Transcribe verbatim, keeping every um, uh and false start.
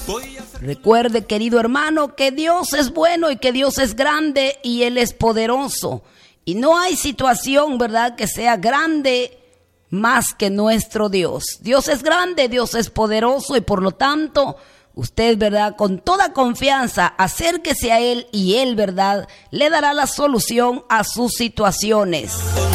Recuerde, querido hermano, que Dios es bueno y que Dios es grande y Él es poderoso. Y no hay situación, ¿verdad?, que sea grande más que nuestro Dios. Dios es grande, Dios es poderoso y por lo tanto, usted, ¿verdad?, con toda confianza, acérquese a Él y Él, ¿verdad?, le dará la solución a sus situaciones.